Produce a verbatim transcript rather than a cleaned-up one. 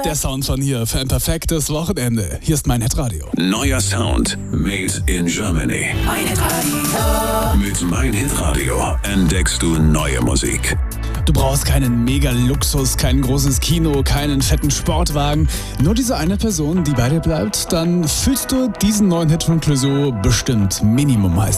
Der Sound von hier für ein perfektes Wochenende. Hier ist mein Hitradio. Neuer Sound made in Germany. Mein Hitradio. Mit Mein Hitradio entdeckst du neue Musik. Du brauchst keinen Mega-Luxus, kein großes Kino, keinen fetten Sportwagen. Nur diese eine Person, die bei dir bleibt, dann fühlst du diesen neuen Hit von Clouseau bestimmt Minimum heißt.